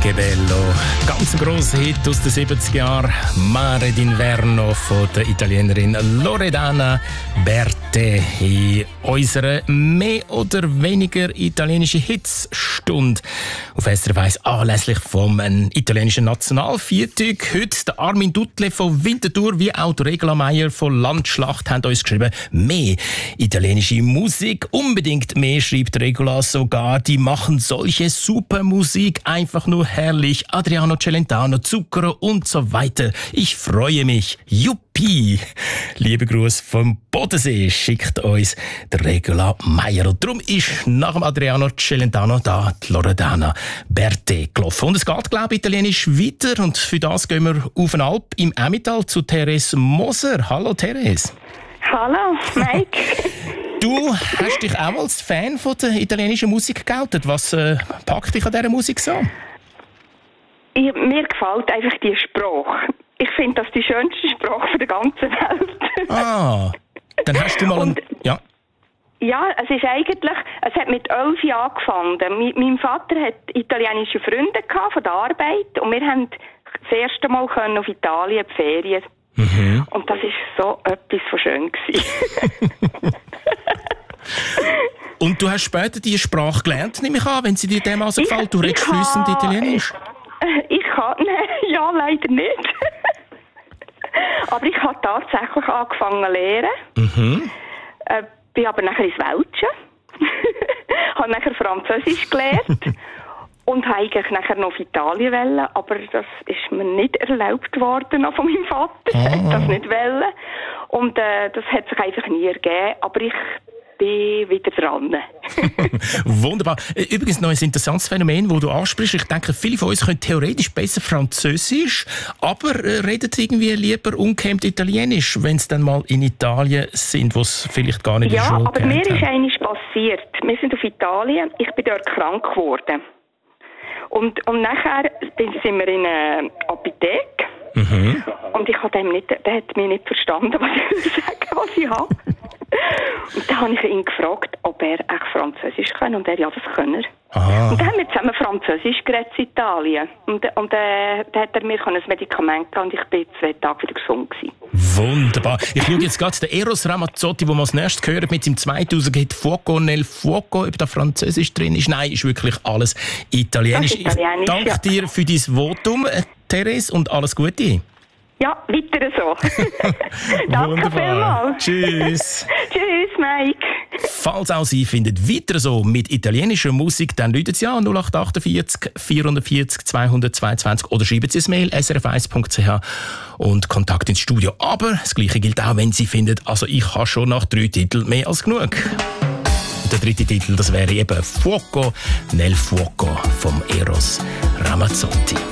Che bello, ganz ein grosser Hit aus den 70er Jahren. Mare d'Inverno von der Italienerin Loredana Bertè in unserer mehr oder weniger italienischen Hitsstunde auf SRF 1 anlässlich vom italienischen Nationalviertag. Heute der Armin Dutle von Winterthur wie auch der Regula Meyer von Landschlacht haben uns geschrieben, mehr italienische Musik, unbedingt mehr, schreibt Regula sogar. Die machen solche super Musik, einfach nur herrlich. Adriano Celentano, Zucchero und so weiter. Ich freue mich. Juppie! Liebe Gruß vom Bodensee schickt uns der Regula Meyer. Und darum ist nach dem Adriano Celentano da die Loredana Bertè gelaufen. Und es geht, glaube ich, italienisch weiter. Und für das gehen wir auf den Alp im Emmental zu Therese Moser. Hallo Therese. Hallo Mike. Du hast dich auch als Fan von der italienischen Musik geoutet. Was packt dich an dieser Musik so? Mir gefällt einfach die Sprache. Ich finde das die schönste Sprache für die ganze Welt. Ah, dann hast du mal ja. Ja, es hat mit 11 Jahren angefangen. Mein Vater hat italienische Freunde von der Arbeit und wir haben das erste Mal auf Italien die Ferien. Mhm. Und das war so etwas von schön gewesen. Und du hast später diese Sprache gelernt, nehme ich an, wenn sie dir dermaßen gefällt. Du redest fließend Italienisch. Ich kann, ja, leider nicht. Aber ich habe tatsächlich angefangen zu lernen. Mhm. Bin aber nachher ins Welsche. Habe nachher Französisch gelernt. Und habe eigentlich nachher noch auf Italien wollen, aber das ist mir nicht erlaubt worden von meinem Vater. Er hat das nicht wollen. Und das hat sich einfach nie ergeben. Aber ich bin wieder dran. Wunderbar. Übrigens noch ein interessantes Phänomen, das du ansprichst. Ich denke, viele von uns können theoretisch besser Französisch, aber reden irgendwie lieber ungekämmt Italienisch, wenn sie dann mal in Italien sind, wo es vielleicht gar nicht in der Schule Ja, aber mir ist eines passiert. Wir sind auf Italien, ich bin dort krank geworden. Und nachher sind wir in einer Apotheke. Mhm. Und der hat mich nicht verstanden, was ich sagen, was ich habe. Und dann habe ich ihn gefragt, ob er echt Französisch kann. Und er, ja, das kann er. Ah. Und dann haben wir zusammen Französisch geredet in Italien. Und dann hat er mir ein Medikament gegeben und ich bin 2 Tage wieder gesund gewesen. Wunderbar. Ich schaue jetzt gerade den Eros Ramazzotti, den wir als nächstes hören, mit seinem 2000 Hit Fuoco nel Fuoco, ob da Französisch drin ist. Nein, ist wirklich alles Italienisch. Italienisch, danke dir für dein Votum, Therese, und alles Gute. Ja, weiter so. Danke vielmals. Tschüss. Tschüss, Mike. Falls auch Sie finden weiter so mit italienischer Musik, dann rufen Sie an 0848 440 222 oder schreiben Sie ein Mail srf1.ch und Kontakt ins Studio. Aber das Gleiche gilt auch, wenn Sie finden, also ich habe schon nach 3 Titeln mehr als genug. Der 3. Titel, das wäre eben Fuoco nel Fuoco vom Eros Ramazzotti.